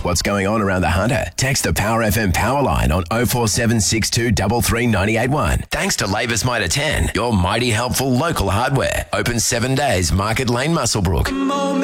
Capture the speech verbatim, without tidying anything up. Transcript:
what's going on around the Hunter? Text the Power F M power line on oh four seven six two three three nine eight one. Thanks to Labour's Mitre ten, your mighty helpful local hardware. Open seven days, Market Lane, Muswellbrook.